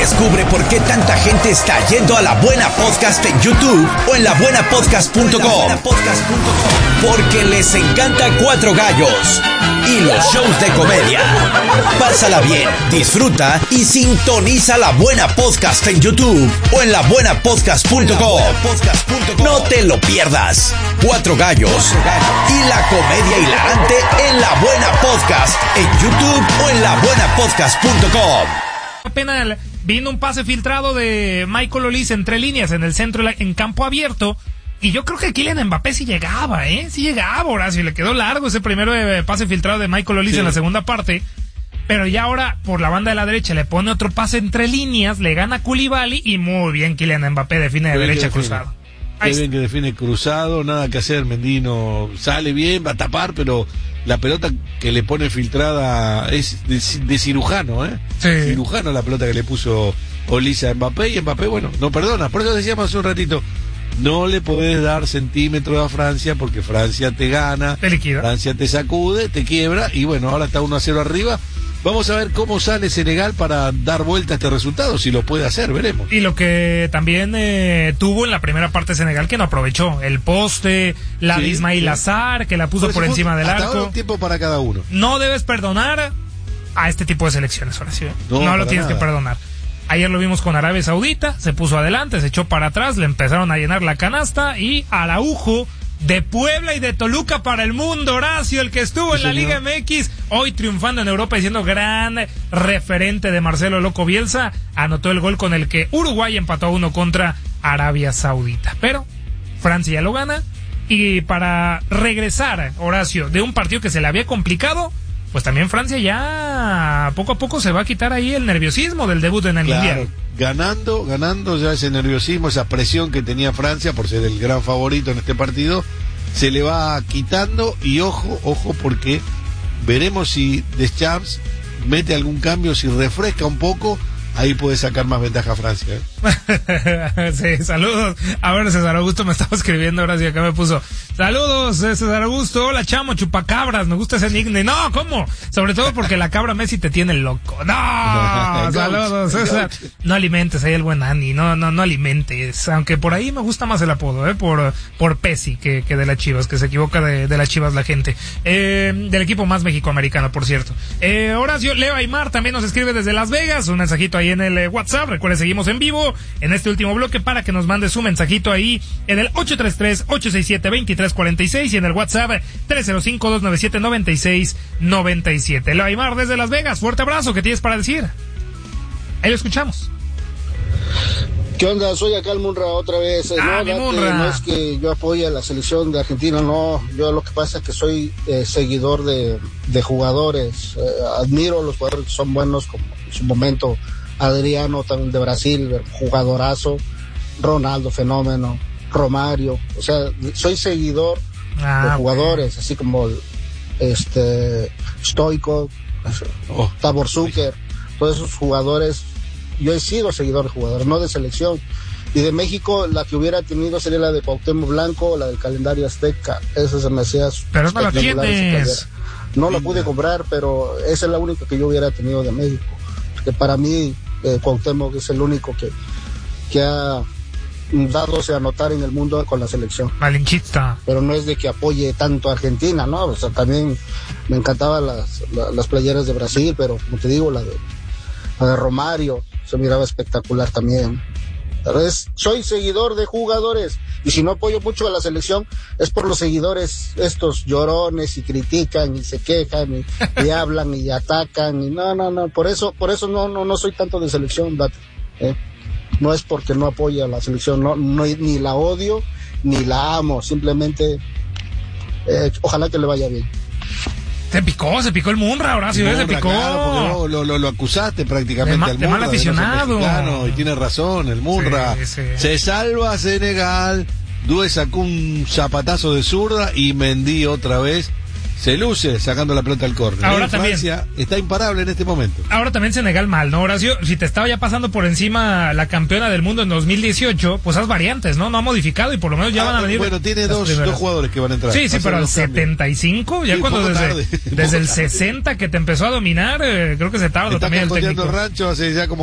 Descubre por qué tanta gente está yendo a La Buena Podcast en YouTube o en labuenapodcast.com. Porque les encanta Cuatro Gallos y los shows de comedia. Pásala bien, disfruta y sintoniza La Buena Podcast en YouTube o en labuenapodcast.com. No te lo pierdas. Cuatro Gallos y la comedia hilarante en La Buena Podcast en YouTube o en labuenapodcast.com. Apenas vino un pase filtrado de Michael Olise entre líneas en el centro, en campo abierto. Y yo creo que Kylian Mbappé sí llegaba, Horacio. Le quedó largo ese primer pase filtrado de Michael Olise en la segunda parte. Pero ya ahora, por la banda de la derecha, le pone otro pase entre líneas, le gana Koulibaly y muy bien Kylian Mbappé define de derecha cruzado. Qué bien que define cruzado, nada que hacer, Mendino sale bien, va a tapar, pero la pelota que le pone filtrada es de cirujano, Sí. Cirujano la pelota que le puso Olise a Mbappé, y Mbappé, bueno, no perdona. Por eso decíamos hace un ratito, no le podés dar centímetros a Francia porque Francia te gana, te liquida. Francia te sacude, te quiebra, y bueno, ahora está 1-0 arriba. Vamos a ver cómo sale Senegal para dar vuelta a este resultado, si lo puede hacer, veremos. Y lo que también tuvo en la primera parte Senegal, que no aprovechó, el poste, la de Ismail Azar, que la puso por encima del arco. Ahora un tiempo para cada uno. No debes perdonar a este tipo de selecciones, Horacio. No lo tienes que perdonar. Ayer lo vimos con Arabia Saudita, se puso adelante, se echó para atrás, le empezaron a llenar la canasta, y Araujo de Puebla y de Toluca para el mundo, Horacio, el que estuvo en la Liga MX, hoy triunfando en Europa y siendo gran referente de Marcelo Loco Bielsa, anotó el gol con el que Uruguay empató 1 contra Arabia Saudita. Pero Francia ya lo gana, y para regresar, Horacio, de un partido que se le había complicado, pues también Francia ya poco a poco se va a quitar ahí el nerviosismo del debut en el Mundial. Ganando ya ese nerviosismo, esa presión que tenía Francia por ser el gran favorito en este partido, se le va quitando. Y ojo, porque veremos si Deschamps mete algún cambio, si refresca un poco, ahí puede sacar más ventaja a Francia. Sí, saludos. A ver, César Augusto me estaba escribiendo ahora, sí, acá me puso: saludos, César Augusto, hola chamo, chupacabras, me gusta ese nickname. No, ¿cómo? Sobre todo porque la cabra Messi te tiene loco. No, saludos, César. No alimentes ahí el buen Ani, no alimentes, aunque por ahí me gusta más el apodo, por Pesi que de las Chivas, que se equivoca de las Chivas la gente. Del equipo más mexicoamericano, por cierto. Horacio, Leo Aymar también nos escribe desde Las Vegas, un mensajito ahí en el WhatsApp. Recuerden, seguimos en vivo en este último bloque para que nos mande su mensajito ahí en el 833-867-2346 y en el WhatsApp 305-297-9697. Leo Aymar desde Las Vegas, fuerte abrazo, ¿qué tienes para decir? Ahí lo escuchamos. ¿Qué onda? Soy acá el Munra otra vez. No es que yo apoye a la selección de Argentina, no. Yo lo que pasa es que soy seguidor de jugadores. Admiro a los jugadores que son buenos, como en su momento Adriano, también de Brasil, jugadorazo. Ronaldo, fenómeno. Romario. O sea, soy seguidor de jugadores, así como Stoico, Tabor Zucker, todos esos jugadores. Yo he sido seguidor de jugadores, no de selección. Y de México, la que hubiera tenido sería la de Cuauhtémoc Blanco, la del calendario azteca. Esa se me hacía. Pero no la tienes. No la pude comprar, pero esa es la única que yo hubiera tenido de México. Porque para mí, Cuauhtémoc es el único que ha dándose a notar en el mundo con la selección. Malinchista. Pero no es de que apoye tanto a Argentina, ¿no? O sea, también me encantaban las playeras de Brasil, pero como te digo, la de Romario se miraba espectacular también. Pero soy seguidor de jugadores, y si no apoyo mucho a la selección es por los seguidores estos llorones, y critican y se quejan y hablan y atacan y no, por eso no soy tanto de selección, no es porque no apoyo a la selección, no ni la odio ni la amo, simplemente ojalá que le vaya bien. Se picó el Munra, Horacio, se picó. Claro, lo acusaste prácticamente al Munra. De mal aficionado. Y tiene razón, el Munra. Sí. Se salva Senegal, Due sacó un zapatazo de zurda y Mendy otra vez se luce sacando la pelota al córner. Ahora también Francia está imparable en este momento. Ahora también Senegal mal, ¿no, Horacio? Si te estaba ya pasando por encima la campeona del mundo en 2018, pues haz variantes, ¿no? No ha modificado y por lo menos ya van a venir. Bueno, tiene dos jugadores que van a entrar. Sí, pero al 75, ya cuando desde el 60 que te empezó a dominar, creo que se tarda también el técnico. Rancho hace ya como